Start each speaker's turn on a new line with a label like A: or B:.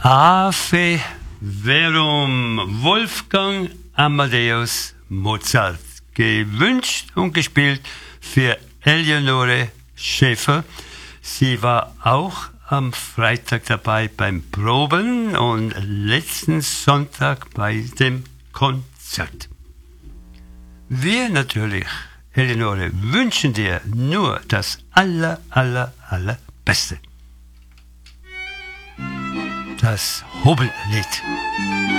A: Ave Verum, Wolfgang Amadeus Mozart. Gewünscht und gespielt für Eleonore Schäfer. Sie war auch am Freitag dabei beim Proben und letzten Sonntag bei dem Konzert. Wir natürlich, Eleonore, wünschen dir nur das allerbeste. Das Hobellied.